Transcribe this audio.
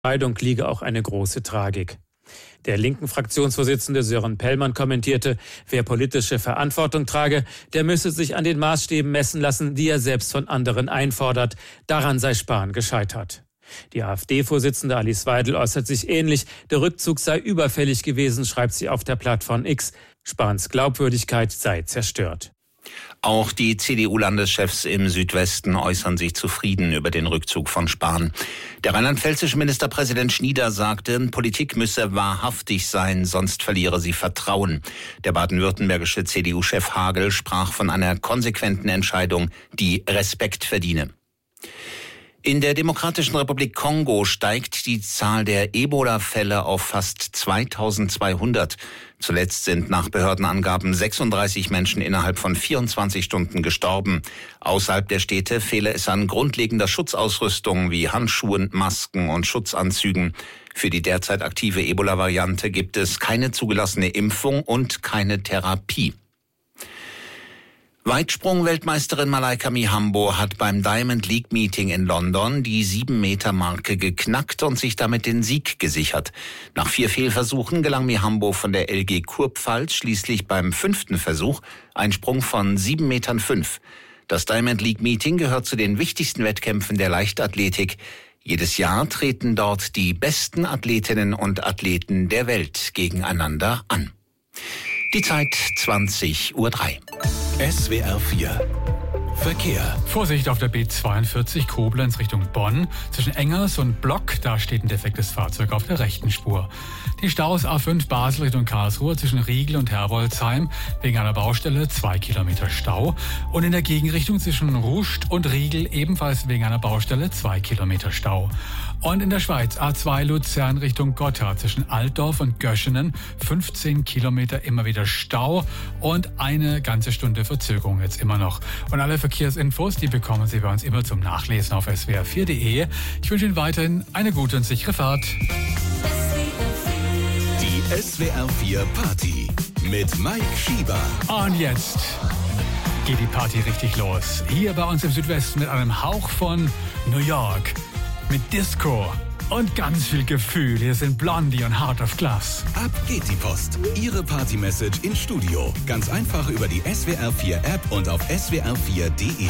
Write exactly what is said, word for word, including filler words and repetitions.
Entscheidung liege auch eine große Tragik. Der linken Fraktionsvorsitzende Sören Pellmann kommentierte, wer politische Verantwortung trage, der müsse sich an den Maßstäben messen lassen, die er selbst von anderen einfordert. Daran sei Spahn gescheitert. Die AfD-Vorsitzende Alice Weidel äußert sich ähnlich. Der Rückzug sei überfällig gewesen, schreibt sie auf der Plattform X. Spahns Glaubwürdigkeit sei zerstört. Auch die C D U-Landeschefs im Südwesten äußern sich zufrieden über den Rückzug von Spahn. Der rheinland-pfälzische Ministerpräsident Schnieder sagte, Politik müsse wahrhaftig sein, sonst verliere sie Vertrauen. Der baden-württembergische C D U-Chef Hagel sprach von einer konsequenten Entscheidung, die Respekt verdiene. In der Demokratischen Republik Kongo steigt die Zahl der Ebola-Fälle auf fast zweitausendzweihundert. Zuletzt sind nach Behördenangaben sechsunddreißig Menschen innerhalb von vierundzwanzig Stunden gestorben. Außerhalb der Städte fehle es an grundlegender Schutzausrüstung wie Handschuhen, Masken und Schutzanzügen. Für die derzeit aktive Ebola-Variante gibt es keine zugelassene Impfung und keine Therapie. Weitsprung-Weltmeisterin Malaika Mihambo hat beim Diamond League Meeting in London die sieben Meter Marke geknackt und sich damit den Sieg gesichert. Nach vier Fehlversuchen gelang Mihambo von der L G Kurpfalz schließlich beim fünften Versuch ein Sprung von sieben Metern fünf. Das Diamond League Meeting gehört zu den wichtigsten Wettkämpfen der Leichtathletik. Jedes Jahr treten dort die besten Athletinnen und Athleten der Welt gegeneinander an. Die Zeit zwanzig Uhr drei. S W R vier Verkehr. Vorsicht auf der B zweiundvierzig Koblenz Richtung Bonn. Zwischen Engers und Block, da steht ein defektes Fahrzeug auf der rechten Spur. Die Staus A fünf Basel Richtung Karlsruhe zwischen Riegel und Herbolzheim wegen einer Baustelle zwei Kilometer Stau. Und in der Gegenrichtung zwischen Ruscht und Riegel ebenfalls wegen einer Baustelle zwei Kilometer Stau. Und in der Schweiz A zwei Luzern Richtung Gotthard zwischen Altdorf und Göschenen fünfzehn Kilometer immer wieder Stau und eine ganze Stunde Verzögerung jetzt immer noch. Und alle Verkehrsinfos, die bekommen Sie bei uns immer zum Nachlesen auf S W R vier Punkt de. Ich wünsche Ihnen weiterhin eine gute und sichere Fahrt. Die S W R vier Party mit Mike Schieber. Und jetzt geht die Party richtig los. Hier bei uns im Südwesten mit einem Hauch von New York. Mit Disco und ganz viel Gefühl. Hier sind Blondie und Heart of Glass. Ab geht die Post. Ihre Party-Message ins Studio. Ganz einfach über die S W R vier App und auf S W R vier Punkt de.